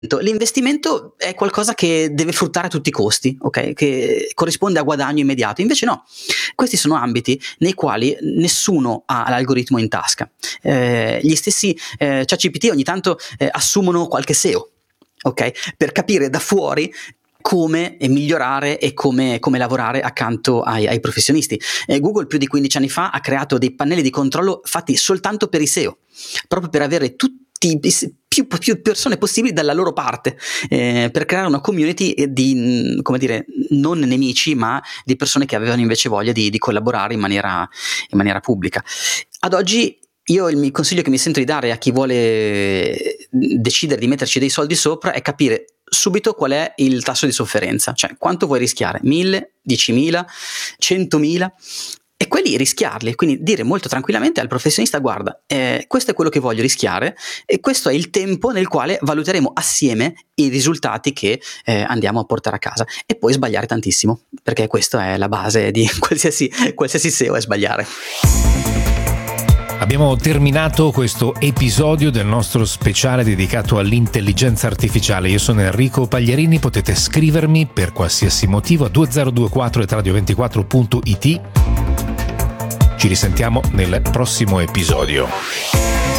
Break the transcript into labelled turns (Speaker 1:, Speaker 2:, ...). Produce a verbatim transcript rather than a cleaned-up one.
Speaker 1: L'investimento è qualcosa che deve fruttare a tutti i costi, ok? Che corrisponde a guadagno immediato. Invece no, questi sono ambiti nei quali nessuno ha l'algoritmo in tasca. Eh, gli stessi eh, ChatGPT ogni tanto eh, assumono qualche S E O, ok? Per capire da fuori come migliorare e come, come lavorare accanto ai, ai professionisti. Eh, Google più di quindici anni fa ha creato dei pannelli di controllo fatti soltanto per i S E O, proprio per avere tutti più, più persone possibili dalla loro parte, eh, per creare una community di, come dire, non nemici, ma di persone che avevano invece voglia di, di collaborare in maniera, in maniera pubblica. Ad oggi io il consiglio che mi sento di dare a chi vuole decidere di metterci dei soldi sopra è capire subito qual è il tasso di sofferenza, cioè quanto vuoi rischiare, mille, diecimila, centomila, e quelli rischiarli, quindi dire molto tranquillamente al professionista: guarda, eh, questo è quello che voglio rischiare e questo è il tempo nel quale valuteremo assieme i risultati che eh, andiamo a portare a casa, e poi sbagliare tantissimo, perché questa è la base di qualsiasi, qualsiasi S E O, è sbagliare.
Speaker 2: Abbiamo terminato questo episodio del nostro speciale dedicato all'intelligenza artificiale. Io sono Enrico Pagliarini, potete scrivermi per qualsiasi motivo a due zero due quattro at radio ventiquattro punto it. Ci risentiamo nel prossimo episodio.